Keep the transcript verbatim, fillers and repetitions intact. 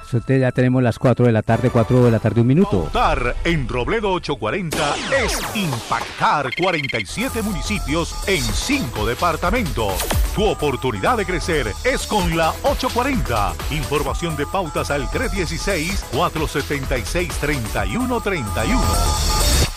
Entonces ya tenemos las cuatro de la tarde, cuatro de la tarde, un minuto. Votar en Robledo ochocientos cuarenta es impactar cuarenta y siete municipios en cinco departamentos. Tu oportunidad de crecer es con la ochocientos cuarenta. Información de pautas al tres uno seis, cuatro siete seis, tres uno tres uno.